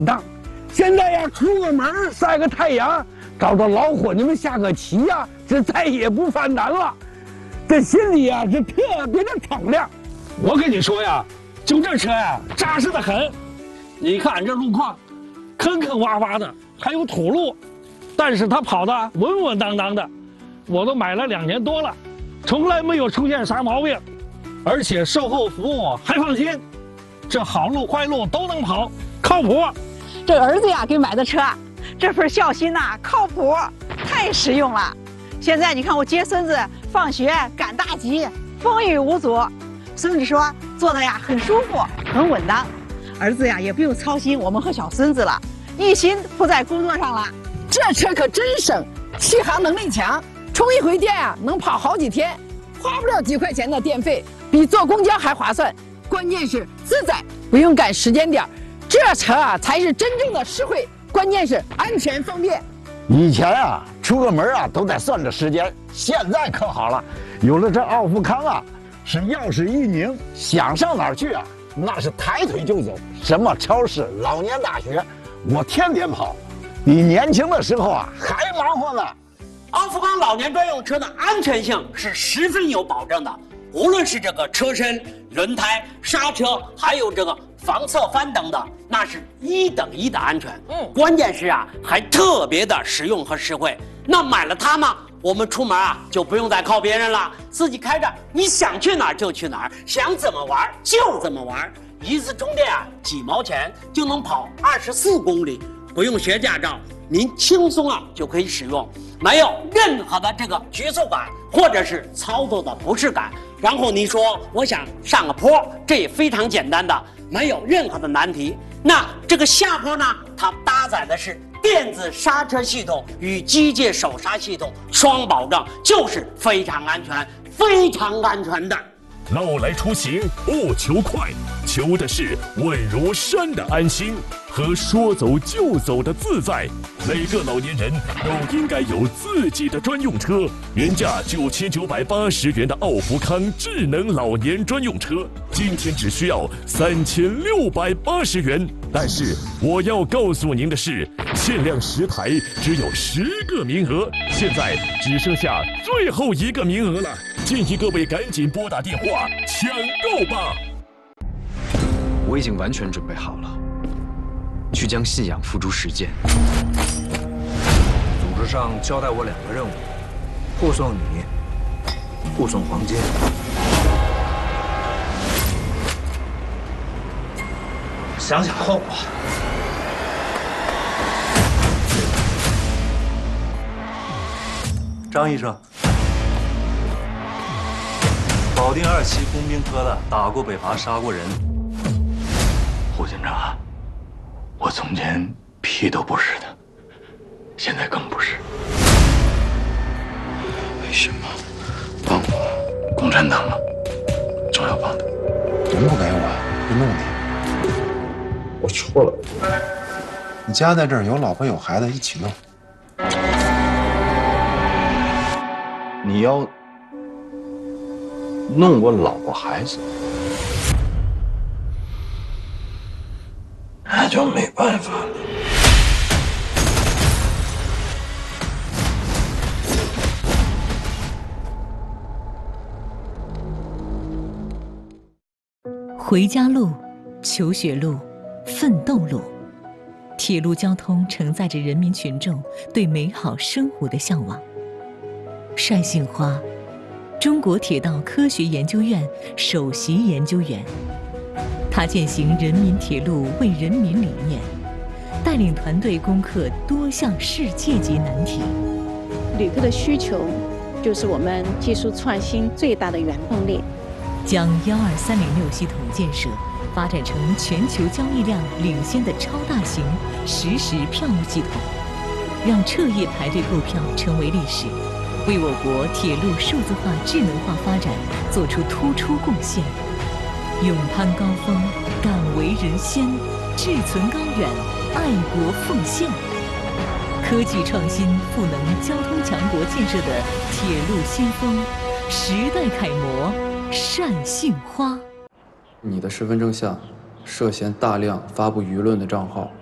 当。现在呀，出个门晒个太阳，找到老伙计们下个棋呀，这再也不犯难了。这心里呀，是特别的敞亮。我跟你说呀，就这车呀，扎实的很。你看这路况，坑坑洼洼的，还有土路，但是它跑得稳稳当当的。我都买了2年多了，从来没有出现啥毛病，而且售后服务还放心。这好路坏路都能跑，靠谱。 这儿子呀给买的车，这份孝心呐，靠谱，太实用了。现在你看我接孙子放学赶大集，风雨无阻。孙子说坐的呀很舒服，很稳当。儿子呀也不用操心我们和小孙子了，一心扑在工作上了。这车可真省，续航能力强，充一回电啊能跑好几天，花不了几块钱的电费，比坐公交还划算。关键是自在，不用赶时间点。这车啊才是真正的实惠，关键是安全方便。 以前啊出个门啊都得算着时间，现在可好了，有了这奥富康啊，是钥匙一拧，想上哪儿去啊，那是抬腿就走。什么超市、老年大学，我天天跑，比年轻的时候啊还忙活呢。 奥富康老年专用车的安全性是十分有保证的，无论是这个车身、轮胎、刹车，还有这个防侧翻等等，那是1等1的安全。关键是啊，还特别的实用和实惠。那买了它嘛，我们出门啊就不用再靠别人了，自己开着，你想去哪儿就去哪儿，想怎么玩就怎么玩。一次充电啊几毛钱就能跑24公里，不用学驾照，您轻松啊就可以使用，没有任何的这个局促感或者是操作的不适感。然后你说我想上个坡，这也非常简单的，没有任何的难题。那这个下坡呢，它搭载的是电子刹车系统与机械手刹系统双保证，就是非常安全、非常安全的。 老来出行不求快，求的是稳如山的安心和说走就走的自在。每个老年人都应该有自己的专用车。原价9980元的奥福康智能老年专用车，今天只需要3680元。但是我要告诉您的是，限量10台，只有10个名额，现在只剩下最后1个名额了。建议各位赶紧拨打电话抢购吧！ 我已经完全准备好了，去将信仰付诸实践。组织上交代我2个任务：护送你，护送黄金。 想想后果。 张医生。保定2期工兵科的，打过北伐，杀过人。 胡警长，我从前屁都不是的，现在更不是。为什么帮我？共产党吗？总要帮的。 能不给我？有没有问题？ 我错了。 你家在这儿，有老婆有孩子，一起弄。 你要弄我老婆孩子，那就没办法了。 回家路、求学路、奋斗路，铁路交通承载着人民群众对美好生活的向往。单杏花，中国铁道科学研究院首席研究员，他践行人民铁路为人民理念，带领团队攻克多项世界级难题。 旅客的需求就是我们技术创新最大的原动力。 将12306系统建设发展成全球交易量领先的超大型实时票务系统，让彻夜排队购票成为历史，为我国铁路数字化、智能化发展做出突出贡献。勇攀高峰，敢为人先，志存高远，爱国奉献。科技创新、赋能交通强国建设的铁路先锋，时代楷模。单杏花， 你的身份证下涉嫌大量发布舆论的账号